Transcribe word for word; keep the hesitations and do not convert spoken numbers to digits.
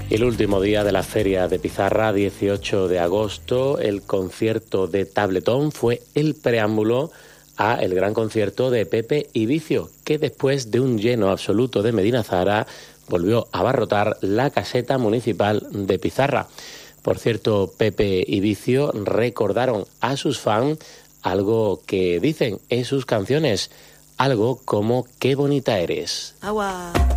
Y el último día de la Feria de Pizarra, dieciocho de agosto, el concierto de Tabletón fue el preámbulo a el gran concierto de Pepe y Vicio, que después de un lleno absoluto de Medina Zahara volvió a abarrotar la caseta municipal de Pizarra. Por cierto, Pepe y Vicio recordaron a sus fans algo que dicen en sus canciones, algo como "Qué bonita eres". Agua.